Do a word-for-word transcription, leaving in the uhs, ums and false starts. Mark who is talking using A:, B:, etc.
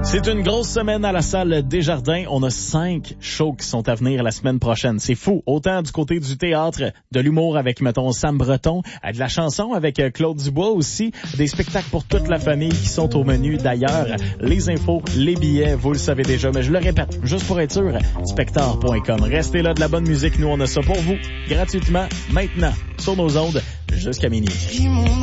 A: C'est une grosse semaine à la salle Desjardins. On a cinq shows qui sont à venir la semaine prochaine. C'est fou. Autant du côté du théâtre, de l'humour avec, mettons, Sam Breton, de la chanson avec Claude Dubois aussi, des spectacles pour toute la famille qui sont au menu. D'ailleurs, les infos, les billets, vous le savez déjà, mais je le répète, juste pour être sûr, spectar point com. Restez là, de la bonne musique. Nous, on a ça pour vous, gratuitement, maintenant, sur nos ondes, jusqu'à minuit.